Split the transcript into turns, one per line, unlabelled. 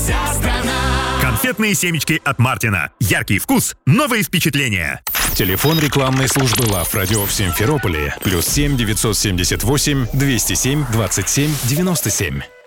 вся страна.
Конфетные семечки от Мартина. Яркий вкус, новые впечатления.
Телефон рекламной службы Лав Радио в Симферополе. +7 978 207 27 97.